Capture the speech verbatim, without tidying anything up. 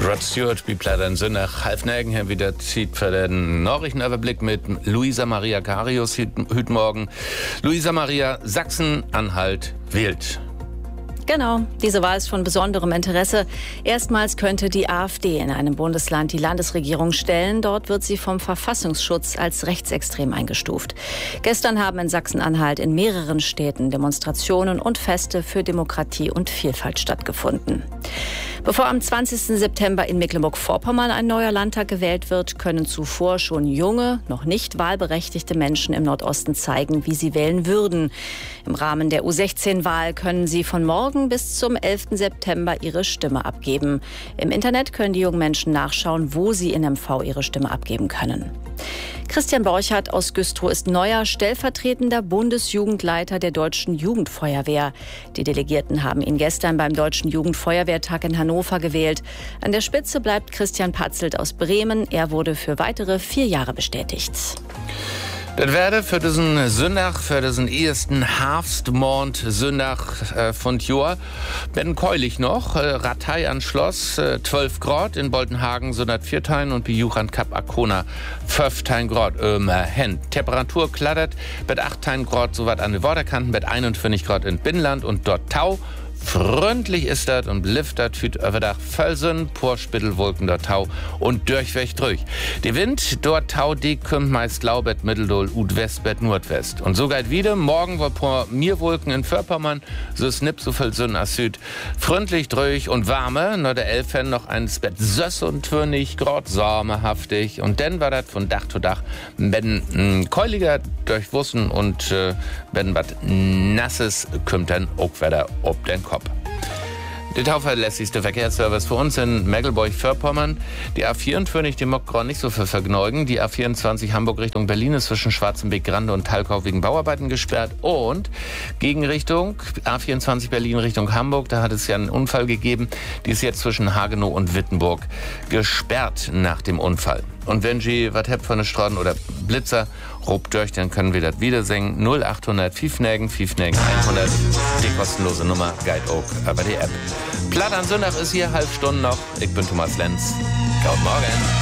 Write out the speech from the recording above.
Rod Stewart, wie Plattern Sündach, halb negen, wieder zieht für den Nachrichtenüberblick mit Luisa Maria Karius heute Morgen. Luisa Maria, Sachsen-Anhalt wählt. Genau, diese Wahl ist von besonderem Interesse. Erstmals könnte die AfD in einem Bundesland die Landesregierung stellen. Dort wird sie vom Verfassungsschutz als rechtsextrem eingestuft. Gestern haben in Sachsen-Anhalt in mehreren Städten Demonstrationen und Feste für Demokratie und Vielfalt stattgefunden. Bevor am zwanzigsten September in Mecklenburg-Vorpommern ein neuer Landtag gewählt wird, können zuvor schon junge, noch nicht wahlberechtigte Menschen im Nordosten zeigen, wie sie wählen würden. Im Rahmen der U sechzehn Wahl können sie von morgen bis zum elften September ihre Stimme abgeben. Im Internet können die jungen Menschen nachschauen, wo sie in M V ihre Stimme abgeben können. Christian Borchardt aus Güstrow ist neuer stellvertretender Bundesjugendleiter der Deutschen Jugendfeuerwehr. Die Delegierten haben ihn gestern beim Deutschen Jugendfeuerwehrtag in Hannover gewählt. An der Spitze bleibt Christian Patzelt aus Bremen. Er wurde für weitere vier Jahre bestätigt. Das werde für diesen Sündach, für diesen ersten Herbstmond Sündach äh, von Jor, ben keulig noch, äh, Ratei an Schloss, äh, zwölf Grad, in Boltenhagen hundertvier Tein und Bejuch an Kap Arkona fünfzehn Grad, immerhin. Temperatur klattert, bet achtzehn Grad, so wat an den Waterkanten, bet einundvierzig Grad in Binnenland und dort Tau. Freundlich ist das und liftet für Überdach Felsen, Porspittelwolken dort Tau und durchweg durch. Der Wind dort Tau, die kommt meist Laubett, Mitteldol, Ud Westbett, Nordwest. Und so geht wieder, morgen war por Mirwolken in Vorpommern, so snipp so viel Sonne als Süd. Freundlich, durch und warme, nur der Elfen noch ein Bett söss und twirnig, grad sommerhaftig. Und dann war das von Dach zu Dach, wenn ein keuliger durchwussen und äh, wenn was Nasses kommt dann auch wieder ob den Kopf. Der tauverlässigste Verkehrsservice für uns in Mecklenburg-Vorpommern. Die A vierundvierzig, die mag gerade nicht so für Vergnügen. Die A vierundzwanzig Hamburg Richtung Berlin ist zwischen Schwarzenbeck, Grande und Talkau wegen Bauarbeiten gesperrt. Und Gegenrichtung A vierundzwanzig Berlin Richtung Hamburg, da hat es ja einen Unfall gegeben. Die ist jetzt zwischen Hagenow und Wittenburg gesperrt nach dem Unfall. Und wenn Sie was habt von der Straßen oder Blitzer, rupt durch, dann können wir das wieder singen. null achthundert Fiefnägen, Fiefnägen hundert. Die kostenlose Nummer, Guide auch über die App. Platt an Sündach ist hier, halb Stunde noch. Ich bin Thomas Lenz. Guten Morgen.